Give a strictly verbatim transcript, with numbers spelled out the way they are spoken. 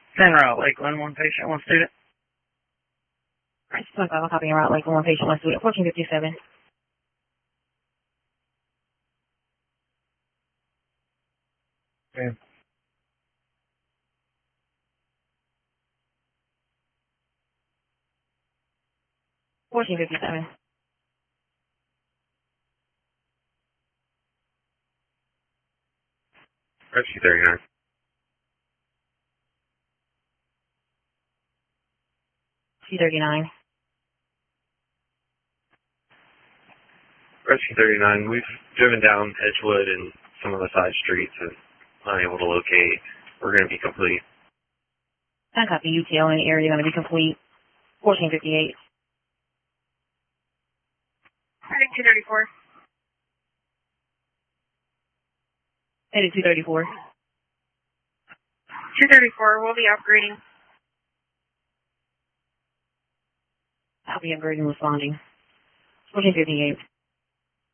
Send route, Lakeland, one patient, one student. Alright, twenty-five, I'm copying route, Lakeland, one patient, one student, fourteen fifty-seven. Okay. fourteen fifty-seven. Rescue thirty-nine. C thirty-nine. Rescue thirty-nine, we've driven down Edgewood and some of the side streets and unable to locate. We're going to be complete. I copy U T L in the area, going to be complete. fourteen fifty-eight. Heading two thirty-four. Headed two thirty-four. two thirty-four, we'll be upgrading. I'll be upgrading, responding. fourteen fifty-eight.